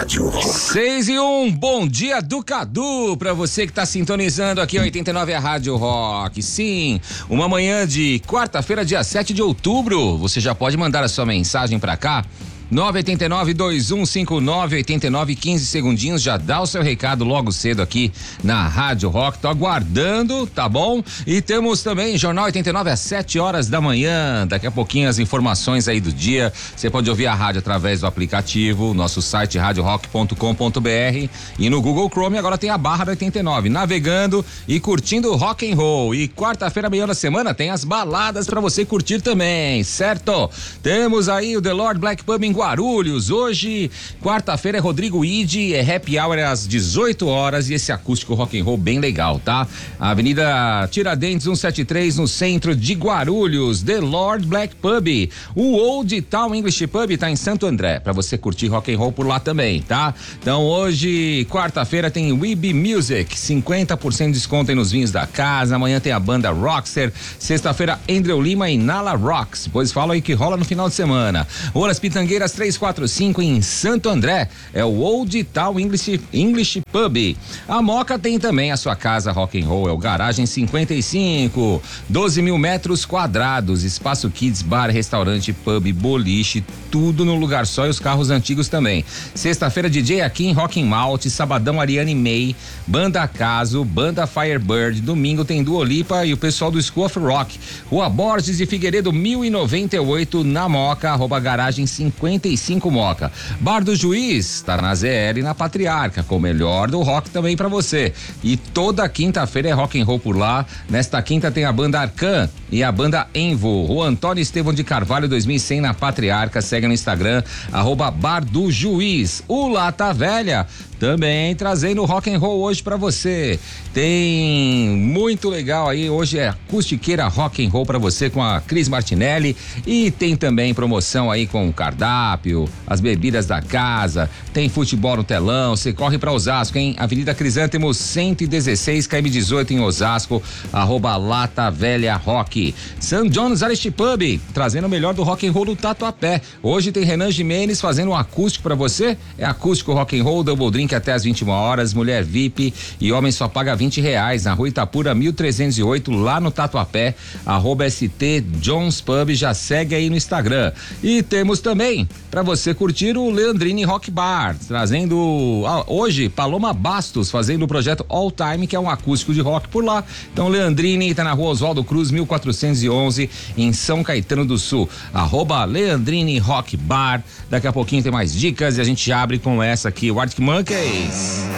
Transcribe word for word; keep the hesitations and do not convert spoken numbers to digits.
Rádio Rock. seis e um, bom dia do Cadu, pra você que tá sintonizando aqui oitenta e nove a Rádio Rock. Sim, uma manhã de quarta-feira, dia sete de outubro. Você já pode mandar a sua mensagem pra cá. nove oito nove, dois um cinco nove, oito nove, quinze segundinhos, já dá o seu recado logo cedo aqui na Rádio Rock, tô aguardando, tá bom? E temos também Jornal oitenta e nove às sete horas da manhã, daqui a pouquinho as informações aí do dia, você pode ouvir a rádio através do aplicativo, nosso site rádio rock ponto com ponto b r e no Google Chrome agora tem a barra da oitenta e nove, navegando e curtindo rock and roll. E quarta-feira, meia da semana, tem as baladas pra você curtir também, certo? Temos aí o The Lord Black Pub em Guarulhos. Hoje, quarta-feira, é Rodrigo Ide, é happy hour às dezoito horas e esse acústico rock and roll bem legal, tá? Avenida Tiradentes cento e setenta e três, no centro de Guarulhos, The Lord Black Pub. O Old Town English Pub tá em Santo André, pra você curtir rock and roll por lá também, tá? Então hoje, quarta-feira, tem Weeb Music, cinquenta por cento de desconto aí nos vinhos da casa. Amanhã tem a banda Rockster. Sexta-feira, Andrew Lima e Nala Rocks. Depois fala aí que rola no final de semana. Horas Pitangueiras trezentos e quarenta e cinco em Santo André, é o Old Town English, English Pub. A Moca tem também a sua casa rock and roll, é o Garagem cinquenta e cinco, doze mil metros quadrados, espaço kids, bar, restaurante, pub, boliche, tudo num lugar só e os carros antigos também. Sexta-feira, D J Akin, Rock and Malt, sabadão Ariane May, Banda Caso, Banda Firebird, domingo tem Dua Lipa e o pessoal do School of Rock. Rua Borges de Figueiredo mil e noventa e oito, na Moca, arroba Garagem cinquenta e cinco Moca. Bar do Juiz, tá na Z L e na Patriarca, com o melhor do rock também pra você. E toda quinta-feira é rock and roll por lá. Nesta quinta tem a banda Arcan e a banda Envo. Rua Antônio Estevão de Carvalho dois mil e cem na Patriarca. Segue no Instagram, arroba Bar do Juiz. O Lata Velha também trazendo rock and roll hoje pra você. Tem muito legal aí, hoje é acustiqueira rock and roll pra você com a Cris Martinelli e tem também promoção aí com o cardápio, as bebidas da casa, tem futebol no telão, você corre pra Osasco, hein? Avenida Crisântemo cento e dezesseis, K M dezoito em Osasco, arroba Lata Velha Rock. Saint John's Irish Pub, trazendo o melhor do rock and roll do Tatuapé. Hoje tem Renan Jimenez fazendo um acústico pra você, é acústico rock and roll, double drink até às vinte e uma horas, mulher V I P e homem só paga vinte reais, na Rua Itapura mil trezentos e oito, lá no Tatuapé, arroba S T John's Pub, já segue aí no Instagram. E temos também, pra você curtir, o Leandrini Rock Bar, trazendo ah, hoje Paloma Bastos, fazendo o projeto All Time, que é um acústico de rock por lá. Então Leandrini tá na Rua Oswaldo Cruz mil quatrocentos e onze, em São Caetano do Sul, arroba Leandrini Rock Bar. Daqui a pouquinho tem mais dicas e a gente abre com essa aqui, o Arctic Monkeys.